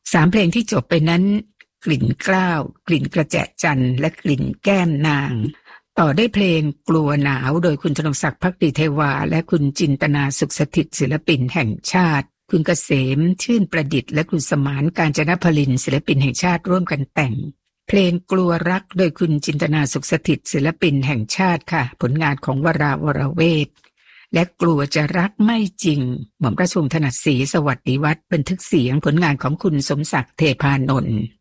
3 เพลงที่จบไปนั้นกลิ่นกล้าวกลิ่นกระแจจันทร์และกลิ่นแก้มนางต่อได้เพลงกลัวหนาวโดยคุณธนงศักดิ์ภักดีเทวาและคุณจินตนาสุขสถิตศิลปินแห่งชาติคุณเกษมชื่นประดิษฐ์และคุณสมานกาญจนพลินศิลปินแห่งชาติร่วมกันแต่งเพลงกลัวรักโดยคุณจินตนาสุขสถิตศิลปินแห่งชาติค่ะผลงานของวราวรเวทและกลัวจะรักไม่จริงหม่อมราชวงศ์ถนัดศรีสวัสดิวัฒน์บันทึกเสียงผลงานของคุณสมศักดิ์เทพานนท์